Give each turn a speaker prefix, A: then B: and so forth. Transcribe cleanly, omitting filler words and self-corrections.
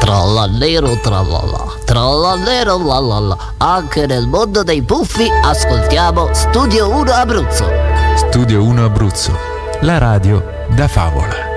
A: Trallallero trallallà, trallallero lallallà. Anche nel mondo dei puffi ascoltiamo Studio 1 Abruzzo.
B: Studio 1 Abruzzo, la radio da favola.